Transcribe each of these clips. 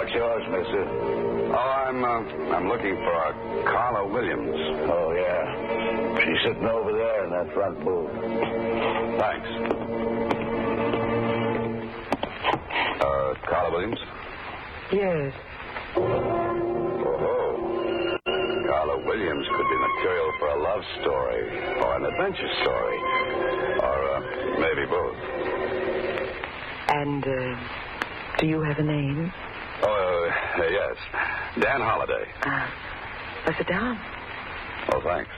What's yours, mister? Oh, I'm looking for a Carla Williams. Oh, yeah. She's sitting over there in that front booth. Thanks. Carla Williams? Yes. Oh. Carla Williams could be material for a love story or an adventure story. Or maybe both. And, do you have a name? Oh, yes. Dan Holliday. Sit down. Oh, thanks.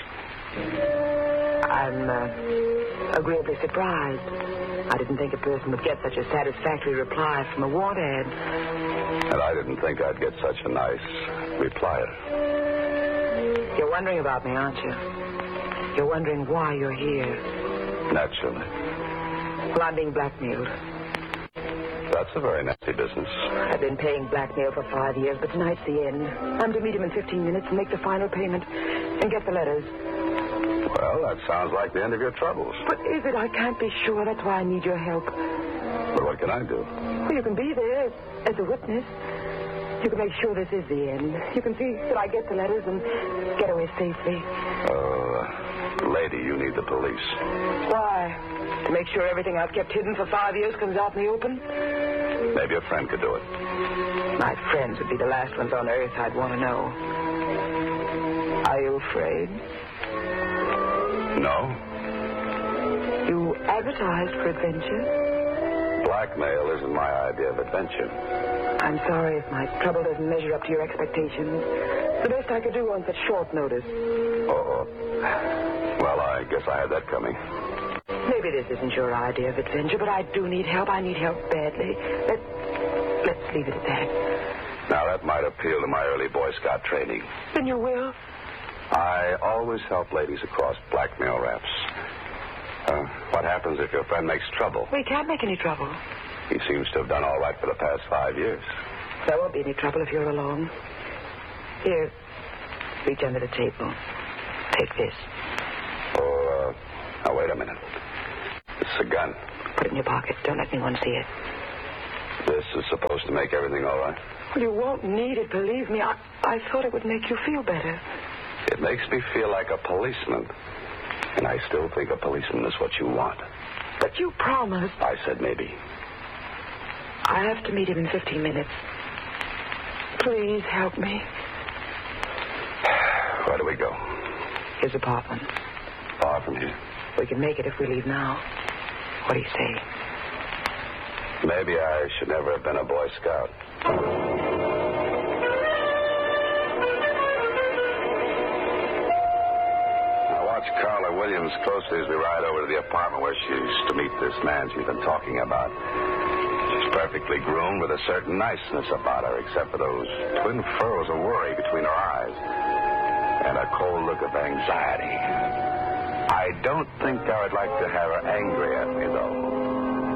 I'm agreeably surprised. I didn't think a person would get such a satisfactory reply from a want ad. And I didn't think I'd get such a nice reply. You're wondering about me, aren't you? You're wondering why you're here. Naturally. Well, I'm being blackmailed. That's a very nasty business. I've been paying blackmail for 5 years, but tonight's the end. I'm to meet him in 15 minutes and make the final payment and get the letters. Well, that sounds like the end of your troubles. But is it? I can't be sure. That's why I need your help. But what can I do? Well, you can be there as a witness. You can make sure this is the end. You can see that I get the letters and get away safely. Lady, you need the police. Why? To make sure everything I've kept hidden for 5 years comes out in the open? Maybe a friend could do it. My friends would be the last ones on earth I'd want to know. Are you afraid? No. You advertised for adventure? Blackmail isn't my idea of adventure. I'm sorry if my trouble doesn't measure up to your expectations. The best I could do on such short notice. Oh. Well, I guess I had that coming. Maybe this isn't your idea of adventure, but I do need help. I need help badly. Let's leave it at that. Now, that might appeal to my early Boy Scout training. Then you will? I always help ladies across blackmail raps. What happens if your friend makes trouble? We can't make any trouble. He seems to have done all right for the past 5 years. There won't be any trouble if you're alone. Here, reach under the table. Take this. Oh, now, wait a minute. It's a gun. Put it in your pocket. Don't let anyone see it. This is supposed to make everything all right? Well, you won't need it, believe me. I thought it would make you feel better. It makes me feel like a policeman. And I still think a policeman is what you want. But you promised. I said maybe. I have to meet him in 15 minutes. Please help me. Where do we go? His apartment. Far from here. We can make it if we leave now. What do you say? Maybe I should never have been a Boy Scout. Now watch Carla Williams closely as we ride over to the apartment where she used to meet this man she's been talking about. She's perfectly groomed with a certain niceness about her, except for those twin furrows of worry between her eyes and a cold look of anxiety. I don't think I would like to have her angry at me, though.